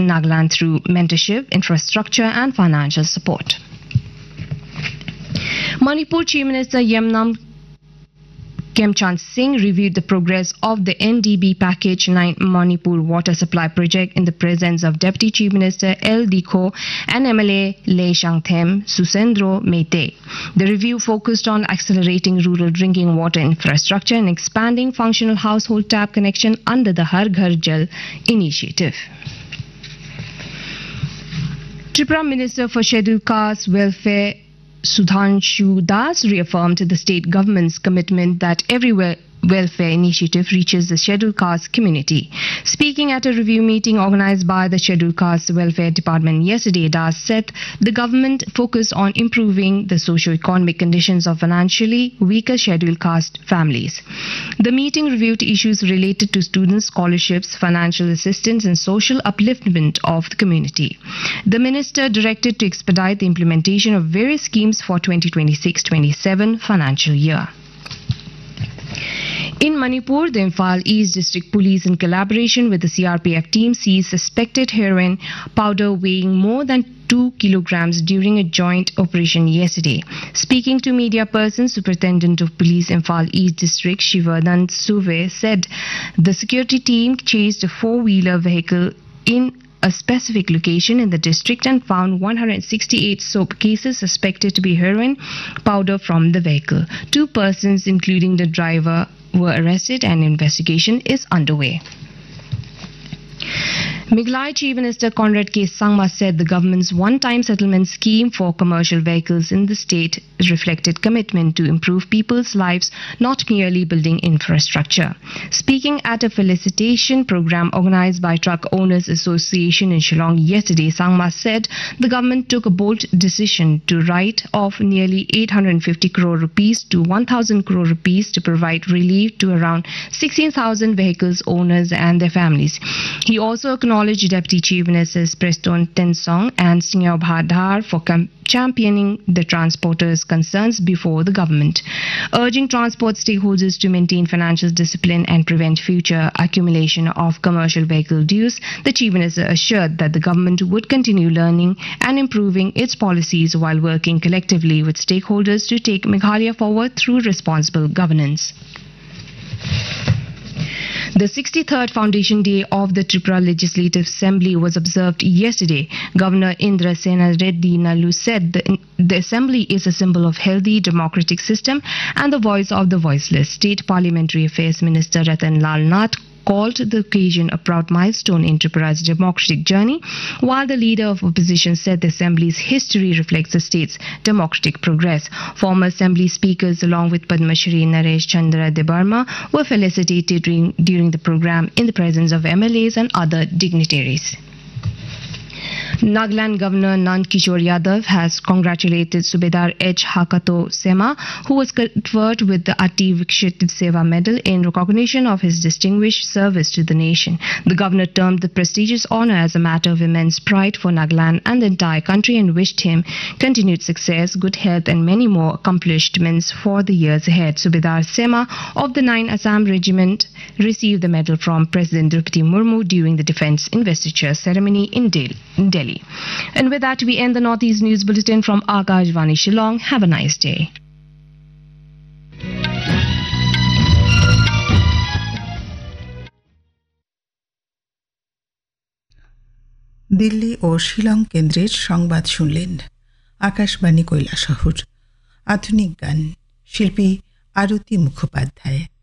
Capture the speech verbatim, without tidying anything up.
Nagaland through mentorship, infrastructure and financial support. Manipur Chief Minister Yamnam Khemchand Singh reviewed the progress of the N D B Package nine Manipur Water Supply Project in the presence of Deputy Chief Minister L. Dikho and M L A Le Shangthem Susendro Meite. The review focused on accelerating rural drinking water infrastructure and expanding functional household tap connection under the Har Ghar Jal initiative. Tripura Minister for Scheduled Caste Welfare Sudhanshu Das reaffirmed the state government's commitment that every welfare initiative reaches the scheduled caste community. Speaking at a review meeting organized by the Scheduled Caste Welfare Department yesterday, Das said the government focused on improving the socio-economic conditions of financially weaker scheduled caste families. The meeting reviewed issues related to students' scholarships, financial assistance and social upliftment of the community. The minister directed to expedite the implementation of various schemes for twenty twenty-six twenty-seven financial year. In Manipur, the Imphal East District Police, in collaboration with the C R P F team, seized suspected heroin powder weighing more than two kilograms during a joint operation yesterday. Speaking to media persons, Superintendent of Police Imphal East District Shivardhan Suve said the security team chased a four-wheeler vehicle in a specific location in the district and found one hundred sixty-eight soap cases suspected to be heroin powder from the vehicle. Two persons, including the driver, were arrested and investigation is underway. Meghalaya Chief Minister Conrad K. Sangma said the government's one-time settlement scheme for commercial vehicles in the state reflected commitment to improve people's lives, not merely building infrastructure. Speaking at a felicitation program organized by Truck Owners Association in Shillong yesterday, Sangma said the government took a bold decision to write off nearly eight hundred fifty crore rupees to one thousand crore rupees to provide relief to around sixteen thousand vehicles owners and their families. He also acknowledged Deputy Chief Ministers Preston Tensong and Singyaw Bhadar for championing the transporters' concerns before the government. Urging transport stakeholders to maintain financial discipline and prevent future accumulation of commercial vehicle dues, the Chief Minister assured that the government would continue learning and improving its policies while working collectively with stakeholders to take Meghalaya forward through responsible governance. The sixty-third Foundation Day of the Tripura Legislative Assembly was observed yesterday. Governor Indra Sena Reddy Nalu said the, the Assembly is a symbol of healthy democratic system and the voice of the voiceless. State Parliamentary Affairs Minister Ratan Lal Nath called the occasion a proud milestone in Tripura's democratic journey, while the leader of opposition said the Assembly's history reflects the state's democratic progress. Former Assembly speakers along with Padma Shri Naresh Chandra Debarma were felicitated during, during the program in the presence of M L As and other dignitaries. Nagaland Governor Nand Kishore Yadav has congratulated Subedar H. Hakato Sema, who was conferred with the Ati Vikshit Seva Medal in recognition of his distinguished service to the nation. The governor termed the prestigious honor as a matter of immense pride for Nagaland and the entire country and wished him continued success, good health and many more accomplishments for the years ahead. Subedar Sema of the ninth Assam Regiment received the medal from President Draupadi Murmu during the defense investiture ceremony in Delhi. In Delhi. And with that, we end the Northeast News Bulletin from Akashvani Shillong. Have a nice day. Delhi ও শিলং কেন্দ্রের সংবাদ শুনলেন। আকাশবাণী কৈলাসহর। আধুনিক গান শিল্পী আরতি মুখোপাধ্যায়।